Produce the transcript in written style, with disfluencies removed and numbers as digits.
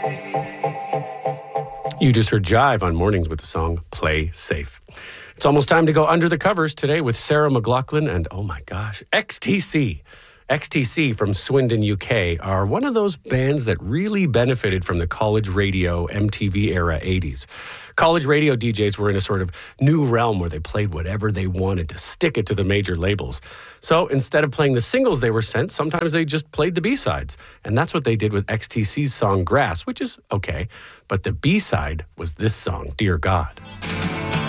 You just heard Jive on Mornings with the song Play Safe. It's almost time to go under the covers today with Sarah McLachlan and, oh my gosh, XTC. XTC from Swindon, UK are one of those bands that really benefited from the college radio MTV era 80s. College radio DJs were in a sort of new realm where they played whatever they wanted to stick it to the major labels. So instead of playing the singles they were sent, sometimes they just played the B-sides. And that's what they did with XTC's song Grass, which is okay. But the B-side was this song, Dear God.